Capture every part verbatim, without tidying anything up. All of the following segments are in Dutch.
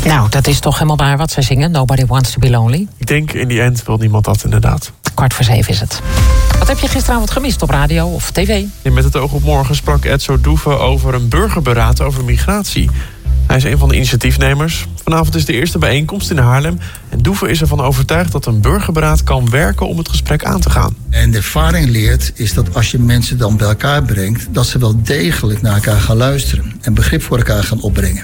Nou, dat is toch helemaal waar wat zij zingen. Nobody wants to be lonely. Ik denk in die end wil niemand dat inderdaad. Kwart voor zeven is het. Wat heb je gisteravond gemist op radio of tv? En met het oog op morgen sprak Edzo Doeve over een burgerberaad over migratie. Hij is een van de initiatiefnemers. Vanavond is de eerste bijeenkomst in Haarlem. En Doeve is ervan overtuigd dat een burgerberaad kan werken om het gesprek aan te gaan. En de ervaring leert is dat als je mensen dan bij elkaar brengt, dat ze wel degelijk naar elkaar gaan luisteren en begrip voor elkaar gaan opbrengen.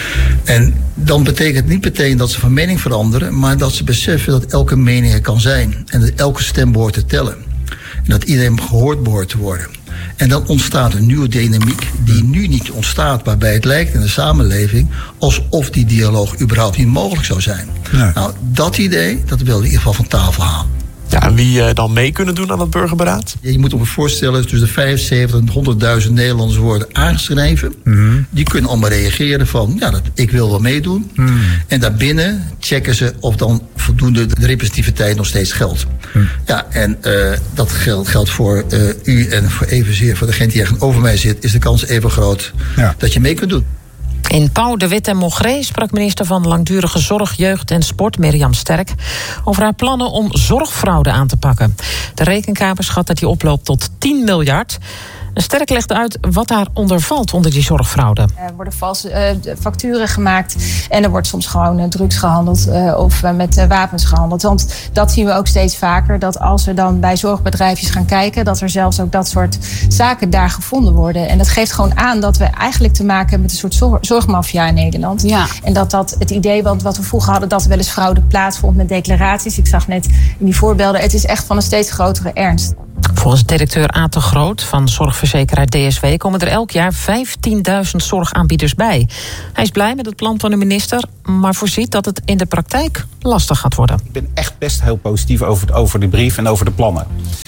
En dan betekent niet meteen dat ze van mening veranderen, maar dat ze beseffen dat elke mening er kan zijn. En dat elke stem behoort te tellen. En dat iedereen gehoord behoort te worden. En dan ontstaat een nieuwe dynamiek die nu niet ontstaat, waarbij het lijkt in de samenleving alsof die dialoog überhaupt niet mogelijk zou zijn. Nee. Nou, dat idee, dat wil in ieder geval van tafel halen. Ja, en wie uh, dan mee kunnen doen aan het burgerberaad? Ja, je moet je voorstellen, tussen de vijfenzeventig en honderdduizend Nederlanders worden aangeschreven. Mm-hmm. Die kunnen allemaal reageren van, ja, dat, ik wil wel meedoen. Mm. En daarbinnen checken ze of dan voldoende de representativiteit nog steeds geldt. Mm. Ja, en uh, dat geldt, geldt voor uh, u en voor evenzeer voor degene die over mij zit, is de kans even groot ja. dat je mee kunt doen. In Pauw, de Wit en Mogré sprak minister van Langdurige Zorg, Jeugd en Sport, Mirjam Sterk, over haar plannen om zorgfraude aan te pakken. De Rekenkamer schat dat die oploopt tot tien miljard. Sterk legt uit wat daaronder valt onder die zorgfraude. Er worden valse uh, facturen gemaakt en er wordt soms gewoon uh, drugs gehandeld uh, of uh, met uh, wapens gehandeld. Want dat zien we ook steeds vaker, dat als we dan bij zorgbedrijfjes gaan kijken, dat er zelfs ook dat soort zaken daar gevonden worden. En dat geeft gewoon aan dat we eigenlijk te maken hebben met een soort zorg, zorgmafia in Nederland. Ja. En dat dat het idee wat, wat we vroeger hadden, dat er wel eens fraude plaatsvond met declaraties. Ik zag net in die voorbeelden, het is echt van een steeds grotere ernst. Volgens directeur Aad de Groot van zorgverzekeraar D S W komen er elk jaar vijftienduizend zorgaanbieders bij. Hij is blij met het plan van de minister, maar voorziet dat het in de praktijk lastig gaat worden. Ik ben echt best heel positief over, over de brief en over de plannen.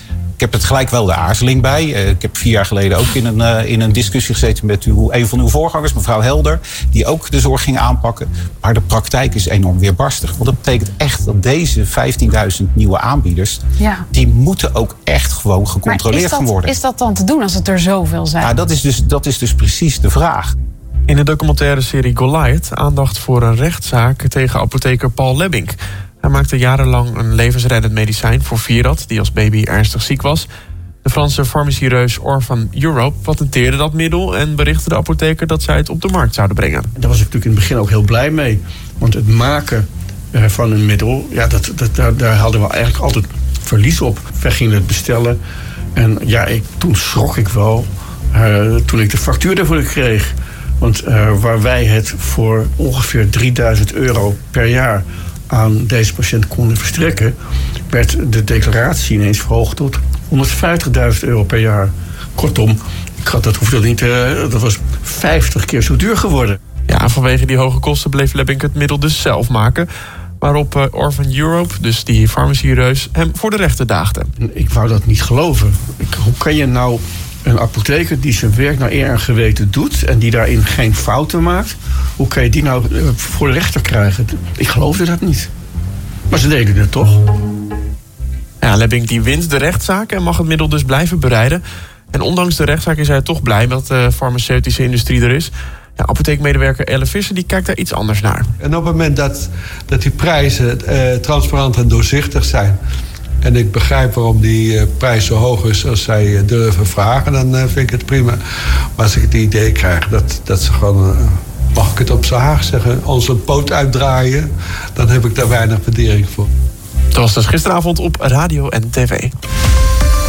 Ik heb het gelijk wel de aarzeling bij. Uh, ik heb vier jaar geleden ook in een, uh, in een discussie gezeten met uw, een van uw voorgangers, mevrouw Helder, die ook de zorg ging aanpakken. Maar de praktijk is enorm weerbarstig. Want dat betekent echt dat deze vijftienduizend nieuwe aanbieders, ja. die moeten ook echt gewoon gecontroleerd gaan worden. Is dat dan te doen als het er zoveel zijn? Ja, dat is dus, dat is dus precies de vraag. In de documentaire serie Goliath aandacht voor een rechtszaak tegen apotheker Paul Lebbink. Hij maakte jarenlang een levensreddend medicijn voor Virat, die als baby ernstig ziek was. De Franse farmaciereus Orphan Europe patenteerde dat middel en berichtte de apotheker dat zij het op de markt zouden brengen. Daar was ik natuurlijk in het begin ook heel blij mee. Want het maken uh, van een middel, ja, dat, dat, daar, daar hadden we eigenlijk altijd verlies op. Wij gingen het bestellen en ja, ik, toen schrok ik wel uh, toen ik de factuur daarvoor kreeg. Want uh, waar wij het voor ongeveer drieduizend euro per jaar aan deze patiënt konden verstrekken, werd de declaratie ineens verhoogd tot honderdvijftigduizend euro per jaar. Kortom, ik had dat hoefde niet, uh, dat was vijftig keer zo duur geworden. Ja, vanwege die hoge kosten bleef Lebbink het middel dus zelf maken, waarop uh, Orphan Europe, dus die farmaciereus, hem voor de rechter daagde. Ik wou dat niet geloven. Ik, hoe kan je nou een apotheker die zijn werk naar eer en geweten doet en die daarin geen fouten maakt, hoe kan je die nou voor de rechter krijgen? Ik geloofde dat niet. Maar ze deden het toch. Ja, Lebbink die wint de rechtszaak en mag het middel dus blijven bereiden. En ondanks de rechtszaak is hij toch blij dat de farmaceutische industrie er is. Ja, apotheekmedewerker Elle Visser die kijkt daar iets anders naar. En op het moment dat, dat die prijzen uh, transparant en doorzichtig zijn, en ik begrijp waarom die uh, prijs zo hoog is als zij uh, durven vragen, dan uh, vind ik het prima. Maar als ik het idee krijg dat, dat ze gewoon, uh, mag ik het op z'n Haag zeggen, onze poot uitdraaien, dan heb ik daar weinig waardering voor. Dat was dus gisteravond op radio en tv.